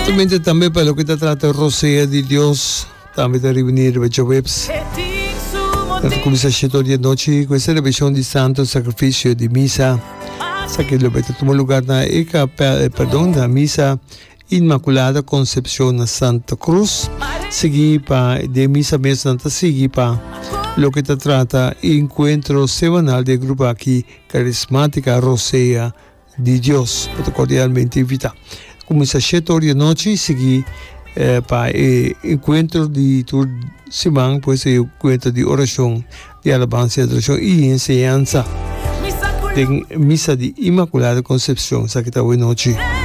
Naturalmente también para lo que te trata Rosea di Dios, también da rivenire per Webs. Come si è scelto di oggi, questa è la versione di Santo Sacrificio di Misa. Sa che lo avete tumo lugar na la Misa Immaculada Concepción a Santa Cruz. Segui pa de Misa Santa segui pa lo que te trata encuentro semanal del grupo aquí carismática Rosea di Dios. Cordialmente invita. Come si è scelto di oggi, segui pa encuentro di tu semana, pues encuentro di oración, di alabanza, de adoración y enseñanza de Misa de Inmaculada Concepción. Sa che ta oggi.